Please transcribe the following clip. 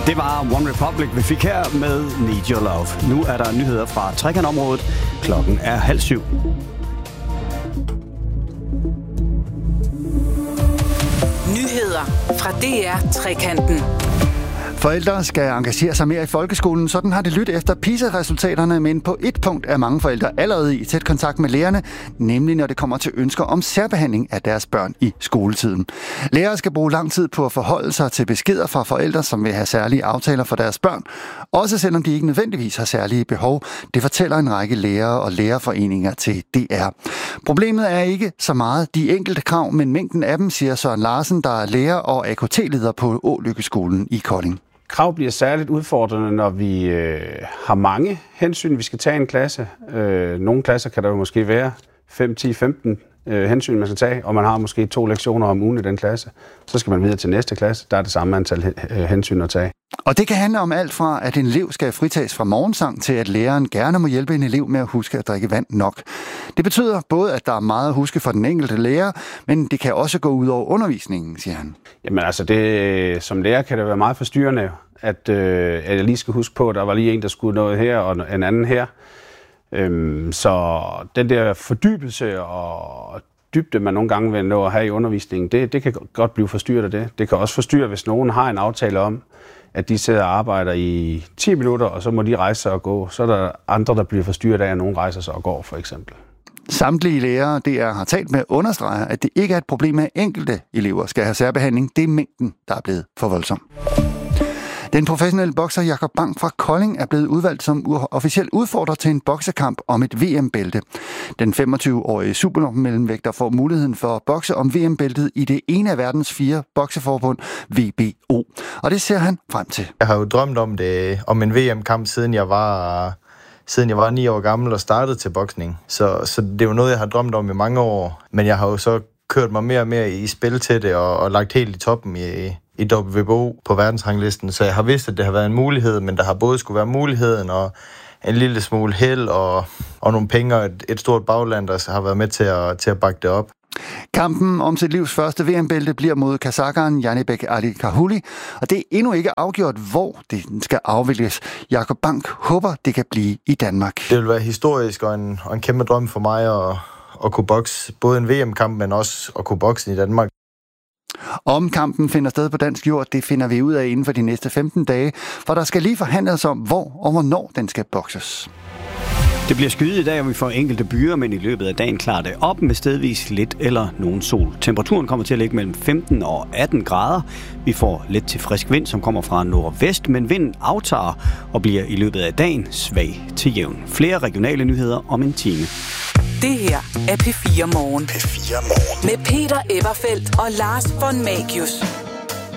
Det var One Republic, vi fik her med Need Your Love. Nu er der nyheder fra trekantområdet. Klokken er 6:30. Nyheder fra DR Trekanten. Forældre skal engagere sig mere i folkeskolen, sådan har det lyttet efter PISA-resultaterne, men på et punkt er mange forældre allerede i tæt kontakt med lærerne, nemlig når det kommer til ønsker om særbehandling af deres børn i skoletiden. Lærere skal bruge lang tid på at forholde sig til beskeder fra forældre, som vil have særlige aftaler for deres børn, også selvom de ikke nødvendigvis har særlige behov. Det fortæller en række lærere og lærerforeninger til DR. Problemet er ikke så meget de enkelte krav, men mængden af dem, siger Søren Larsen, der er lærer og AKT-leder på Ålykkeskolen i Kolding. Krav bliver særligt udfordrende, når vi har mange hensyn, vi skal tage i en klasse. Nogle klasser kan der jo måske være 5, 10, 15 hensyn, man skal tage, og man har måske 2 lektioner om ugen i den klasse. Så skal man videre til næste klasse, der er det samme antal hensyn at tage. Og det kan handle om alt fra, at en elev skal fritages fra morgensang, til at læreren gerne må hjælpe en elev med at huske at drikke vand nok. Det betyder både, at der er meget at huske for den enkelte lærer, men det kan også gå ud over undervisningen, siger han. Jamen altså, som lærer kan det være meget forstyrrende, at jeg lige skal huske på, at der var lige en, der skulle noget her, og en anden her. Så den der fordybelse og dybde, man nogle gange vil nå at have i undervisningen, det kan godt blive forstyrret af det. Det kan også forstyrre, hvis nogen har en aftale om, at de sidder og arbejder i 10 minutter, og så må de rejse sig og gå. Så er der andre, der bliver forstyrret af, at nogen rejser sig og går, for eksempel. Samtlige lærere, DR har talt med, understreger, at det ikke er et problem, at enkelte elever skal have særbehandling. Det er mængden, der er blevet for voldsom. Den professionelle bokser Jakob Bank fra Kolding er blevet udvalgt som officiel udfordrer til en boksekamp om et VM-bælte. Den 25-årige supermellemvægter får muligheden for at bokse om VM-bæltet i det ene af verdens 4 bokseforbund, WBO. Og det ser han frem til. Jeg har jo drømt om en VM-kamp, siden jeg var 9 år gammel og startede til boksning. Så det er jo noget, jeg har drømt om i mange år. Men jeg har jo så kørt mig mere og mere i spil til det og lagt helt i toppen i WBO på verdensranglisten, så jeg har vidst, at det har været en mulighed, men der har både skulle være muligheden og en lille smule held og nogle penge og et stort bagland, der har været med til at bakke det op. Kampen om sit livs første VM-bælte bliver mod kazakkeren Janibek Ali-Kahuli, og det er endnu ikke afgjort, hvor det skal afvikles. Jakob Bank håber, det kan blive i Danmark. Det vil være historisk og en kæmpe drøm for mig at kunne bokse både en VM-kamp, men også at kunne bokse i Danmark. Om kampen finder sted på dansk jord, det finder vi ud af inden for de næste 15 dage, for der skal lige forhandles om, hvor og hvornår den skal bokses. Det bliver skyet i dag, og vi får enkelte byer, men i løbet af dagen klarer det op med stedvis lidt eller nogen sol. Temperaturen kommer til at ligge mellem 15 og 18 grader. Vi får lidt til frisk vind, som kommer fra nordvest, men vinden aftager og bliver i løbet af dagen svag til jævn. Flere regionale nyheder om en time. Det her er P4 Morgen. P4 Morgen. Med Peter Everfeldt og Lars von Magius.